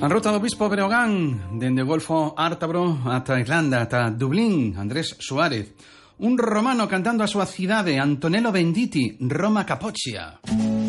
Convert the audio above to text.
A ruta do Bispo Breogán, dende o Golfo Ártabro ata Irlanda, ata Dublín, Andrés Suárez. Un romano cantando a súa cidade, Antonello Venditti, Roma Capoccia.